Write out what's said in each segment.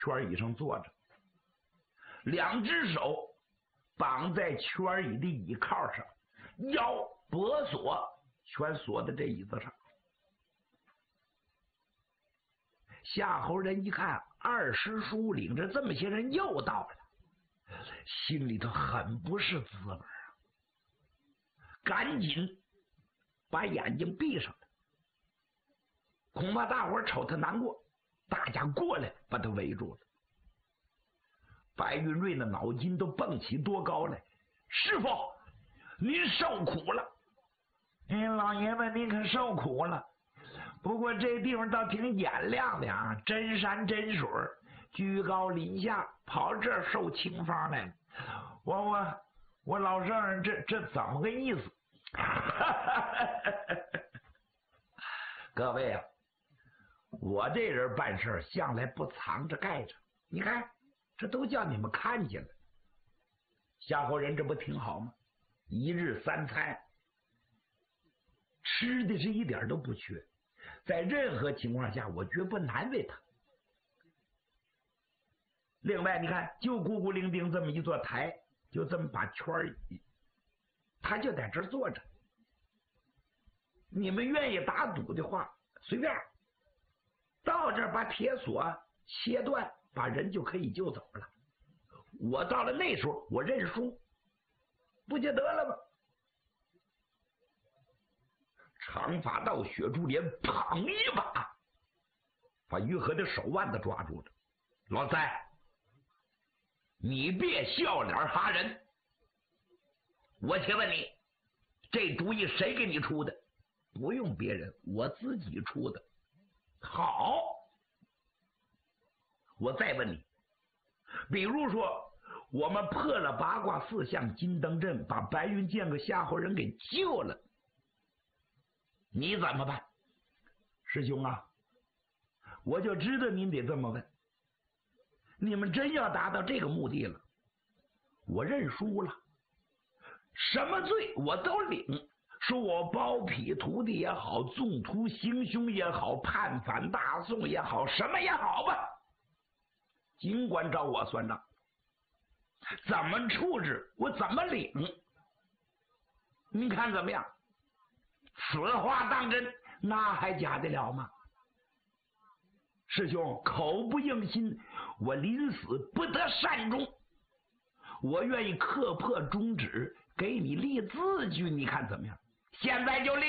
圈椅上坐着，两只手绑在圈椅的椅靠上，腰脖锁全锁在这椅子上。夏侯人一看二师叔领着这么些人又到了，心里头很不是滋味啊，赶紧把眼睛闭上了。恐怕大伙儿瞅他难过，大家过来把他围住了。白云瑞的脑筋都蹦起多高来，师傅您受苦了。老爷子您可受苦了，不过这地方倒挺眼亮的啊，真山真水，居高临下，跑这儿受清风来了。我老圣人这怎么个意思？各位啊，我这人办事向来不藏着盖着，你看这都叫你们看见了。夏侯人这不挺好吗？一日三餐吃的是一点都不缺，在任何情况下我绝不难为他。另外你看，就孤孤零丁这么一座台，就这么把圈椅，他就在这儿坐着。你们愿意打赌的话随便，到这儿把铁锁切断，把人就可以救走了。我到了那时候我认输，不就得了吗？长发道雪珠帘砰一把把于和的手腕子抓住了。老三，你别笑脸哈人，我且问你，这主意谁给你出的？不用别人，我自己出的。好，我再问你，比如说我们破了八卦四象金灯阵，把白云剑和夏侯人给救了，你怎么办？师兄啊，我就知道您得这么问。你们真要达到这个目的了，我认输了，什么罪我都领。说我包庇徒弟也好，纵图行凶也好，叛反大宋也好，什么也好吧，尽管找我算账，怎么处置我怎么领，您看怎么样？此话当真，那还假得了吗？师兄口不应心，我临死不得善终，我愿意刻破中指，给你立字据，你看怎么样？现在就立。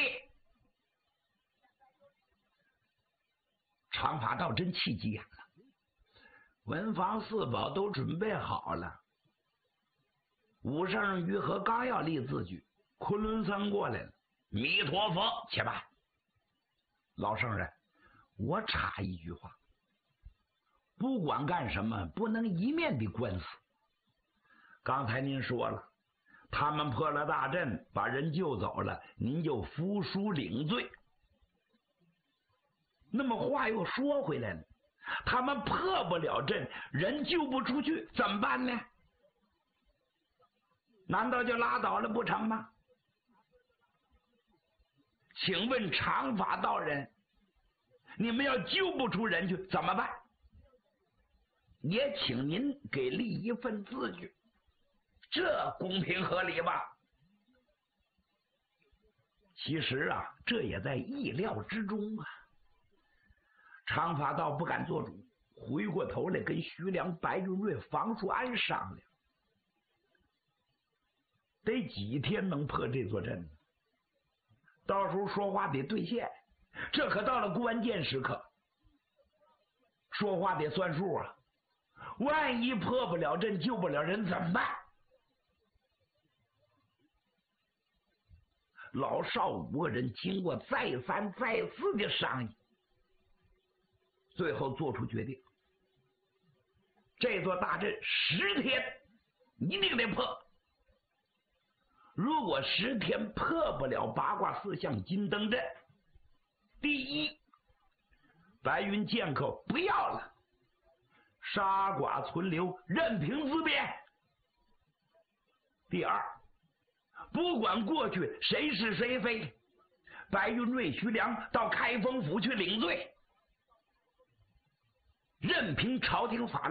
长发道真气急眼了，文房四宝都准备好了，武圣人于和刚要立字据，昆仑僧过来了。弥陀佛，且慢，老圣人，我插一句话，不管干什么不能一面的官司。刚才您说了，他们破了大阵，把人救走了，您就服输领罪。那么话又说回来了，他们破不了阵，人救不出去，怎么办呢？难道就拉倒了不成吗？请问长发道人，你们要救不出人去怎么办？也请您给立一份字据，这公平合理吧？其实啊，这也在意料之中啊。长发道不敢做主，回过头来跟徐良、白云瑞、房叔安商量，得几天能破这座阵呢？到时候说话得兑现，这可到了关键时刻，说话得算数啊！万一破不了阵，救不了人怎么办？老少五个人经过再三再四的商议，最后做出决定，这座大阵10天一定得破。如果10天破不了八卦四象金灯阵，第一，白云剑客不要了，杀寡存留，任凭自便。第二，不管过去谁是谁非，白云瑞、徐良到开封府去领罪。 任凭朝廷发